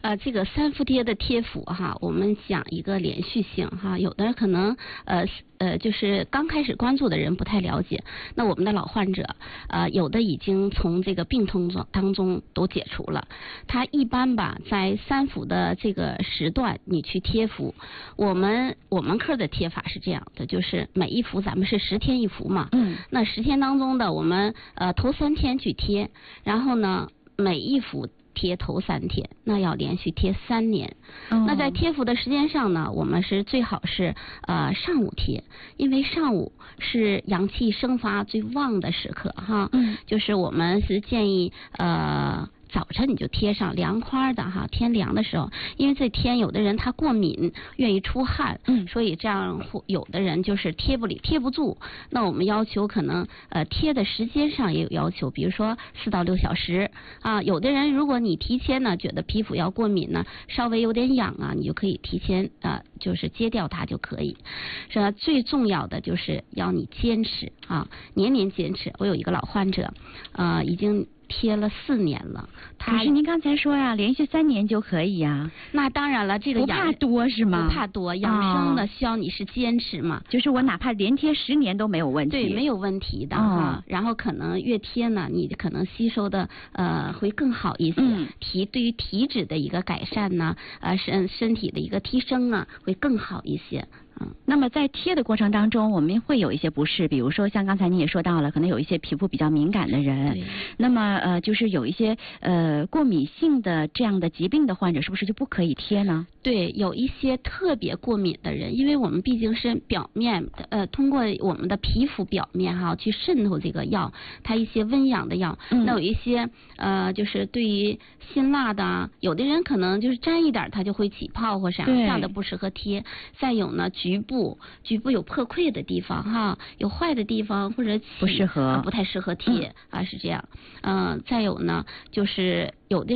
这个三伏贴的贴服哈，我们讲一个连续性哈，有的人可能就是刚开始关注的人不太了解，那我们的老患者有的已经从这个病痛当中都解除了。他一般吧，在三伏的这个时段你去贴服，我们科的贴法是这样的，就是每一伏咱们是10天1伏嘛，那10天当中的我们头3天去贴，然后呢每一伏贴头3天，那要连续贴3年。那在贴服的时间上呢，我们是最好是上午贴，因为上午是阳气生发最旺的时刻哈。就是我们是建议早晨你就贴上凉快的哈，天凉的时候，因为这天有的人他过敏，愿意出汗，所以这样有的人就是贴不住。那我们要求可能贴的时间上也有要求，比如说4到6小时啊。有的人如果你提前呢觉得皮肤要过敏呢，稍微有点痒啊，你就可以提前就是揭掉它就可以。是吧？最重要的就是要你坚持啊，年年坚持。我有一个老患者已经贴了4年了。 可是您刚才说呀，连续3年就可以呀。 那当然了，这个不怕多是吗？ 不怕多，养生的需要你是坚持嘛。 就是我哪怕连贴10年都没有问题。 对，没有问题的哈。然后可能越贴呢，你可能吸收的会更好一些。对于体质的一个改善呢，身体的一个提升啊，会更好一些。 那么在贴的过程当中，我们会有一些不适，比如说像刚才你也说到了，可能有一些皮肤比较敏感的人，那么就是有一些过敏性的这样的疾病的患者，是不是就不可以贴呢？ 对，有一些特别过敏的人，因为我们毕竟是表面通过我们的皮肤表面哈去渗透这个药，它一些温阳的药，那有一些就是对于辛辣的，有的人可能就是沾一点它就会起泡或啥，这样的不适合贴。再有呢，局部有破溃的地方哈，有坏的地方或者不适合， 不太适合贴是这样。再有呢，就是有的